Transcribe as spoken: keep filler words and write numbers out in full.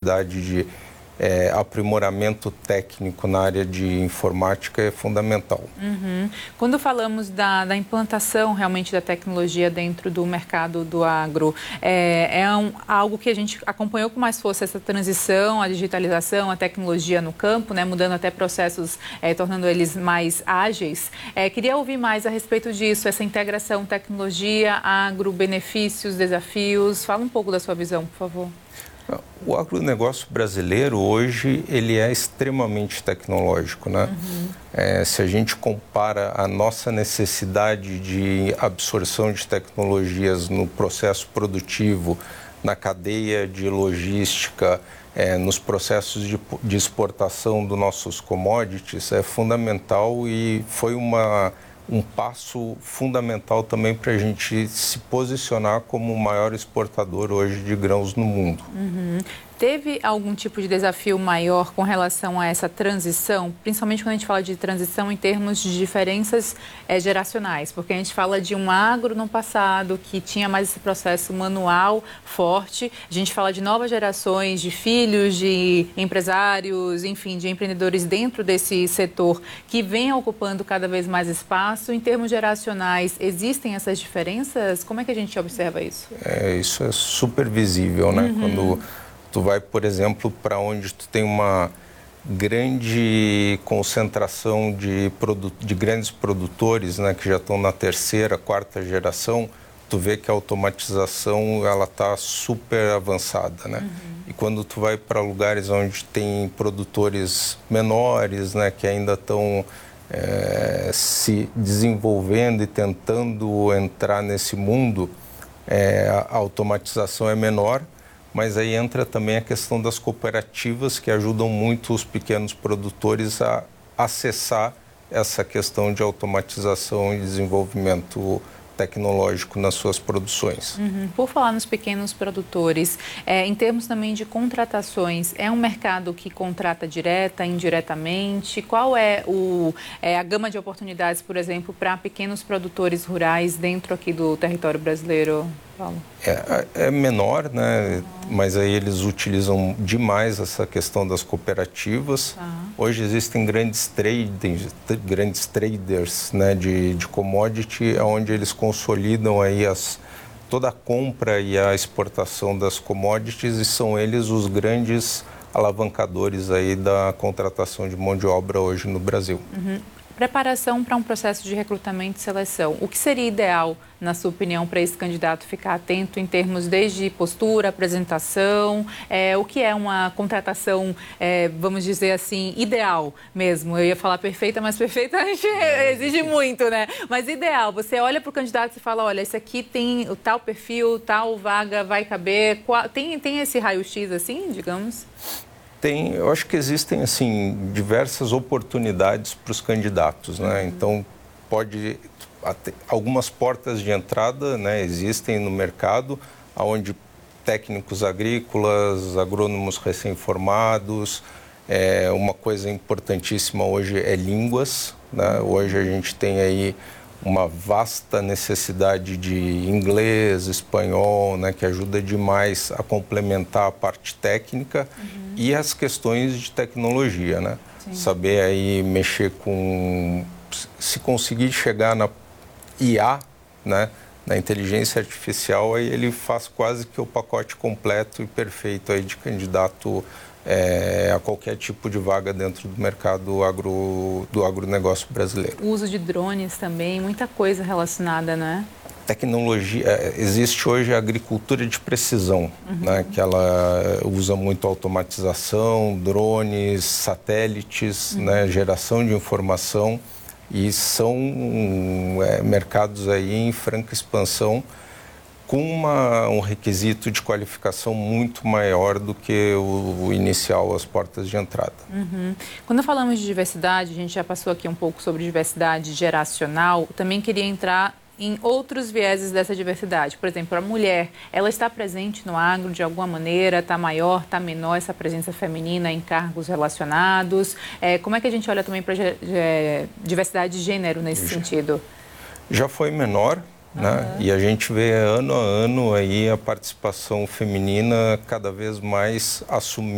necessidade de é, aprimoramento técnico na área de informática é fundamental. Uhum. Quando falamos da, da implantação realmente da tecnologia dentro do mercado do agro, é, é um, algo que a gente acompanhou com mais força essa transição, a digitalização, a tecnologia no campo, né, mudando até processos, é, tornando eles mais ágeis. É, queria ouvir mais a respeito disso, essa integração tecnologia, agro, benefícios, desafios. Fala um pouco da sua visão, por favor. O agronegócio brasileiro hoje ele é extremamente tecnológico, né? Uhum. É, se a gente compara a nossa necessidade de absorção de tecnologias no processo produtivo, na cadeia de logística, é, nos processos de, de exportação dos nossos commodities, é fundamental e foi uma... um passo fundamental também para a gente se posicionar como o maior exportador hoje de grãos no mundo. Uhum. Teve algum tipo de desafio maior com relação a essa transição, principalmente quando a gente fala de transição em termos de diferenças é, geracionais, porque a gente fala de um agro no passado que tinha mais esse processo manual forte, a gente fala de novas gerações de filhos, de empresários, enfim, de empreendedores dentro desse setor que vem ocupando cada vez mais espaço. Em termos geracionais, existem essas diferenças? Como é que a gente observa isso? É, isso é super visível, né? Uhum. Quando tu vai, por exemplo, para onde tu tem uma grande concentração de, produ de grandes produtores, né, que já estão na terceira, quarta geração, tu vê que a automatização ela está super avançada, né? Uhum. E quando tu vai para lugares onde tem produtores menores, né, que ainda estão é, se desenvolvendo e tentando entrar nesse mundo, é, a automatização é menor. Mas aí entra também a questão das cooperativas que ajudam muito os pequenos produtores a acessar essa questão de automatização e desenvolvimento tecnológico nas suas produções. Uhum. Por falar nos pequenos produtores, é, em termos também de contratações, é um mercado que contrata direta, indiretamente? Qual é, o, é a gama de oportunidades, por exemplo, para pequenos produtores rurais dentro aqui do território brasileiro, Paulo? É, é menor, né? Mas aí eles utilizam demais essa questão das cooperativas. Ah. Hoje existem grandes traders, grandes traders, né, de, de commodity, onde eles consolidam aí as, toda a compra e a exportação das commodities e são eles os grandes alavancadores aí da contratação de mão de obra hoje no Brasil. Uhum. Preparação para um processo de recrutamento e seleção. O que seria ideal, na sua opinião, para esse candidato ficar atento em termos desde postura, apresentação, é, o que é uma contratação, é, vamos dizer assim, ideal mesmo? Eu ia falar perfeita, mas perfeita a gente exige muito, né? Mas ideal, você olha para o candidato e fala, olha, esse aqui tem o tal perfil, tal vaga vai caber, qual, tem, tem esse raio-x assim, digamos? Tem, eu acho que existem assim diversas oportunidades para os candidatos, né? Uhum. Então pode até, algumas portas de entrada, né, existem no mercado, onde técnicos agrícolas, agrônomos recém-formados, é, uma coisa importantíssima hoje é línguas, né? Hoje a gente tem aí uma vasta necessidade de inglês, espanhol, né, que ajuda demais a complementar a parte técnica uhum. e as questões de tecnologia, né? Sim. Saber aí mexer com, se conseguir chegar na I A, né, na inteligência artificial, aí ele faz quase que o pacote completo e perfeito aí de candidato É, a qualquer tipo de vaga dentro do mercado agro, do agronegócio brasileiro. O uso de drones também, muita coisa relacionada, né? Tecnologia, existe hoje a agricultura de precisão, uhum. né, que ela usa muito automatização, drones, satélites, uhum. né, geração de informação e são é, mercados aí em franca expansão, com uma, um requisito de qualificação muito maior do que o, o inicial, as portas de entrada. Uhum. Quando falamos de diversidade, a gente já passou aqui um pouco sobre diversidade geracional, também queria entrar em outros vieses dessa diversidade. Por exemplo, a mulher, ela está presente no agro de alguma maneira, está maior, está menor essa presença feminina em cargos relacionados? É, como é que a gente olha também para a diversidade de gênero nesse já, sentido? Já foi menor. Né? Uhum. E a gente vê ano a ano aí a participação feminina cada vez mais assumindo